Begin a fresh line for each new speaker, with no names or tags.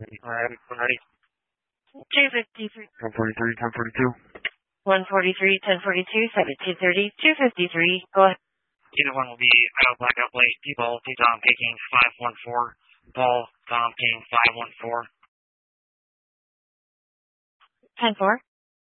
Alright, I'm ready.
253.
1043, 1042.
143, 1042, 7230, 253. Go ahead.
Either one will be Idle Blackout Blade, T-Ball, T-Tom, K-King, 514, Ball, Tom, King, 514.
10-4.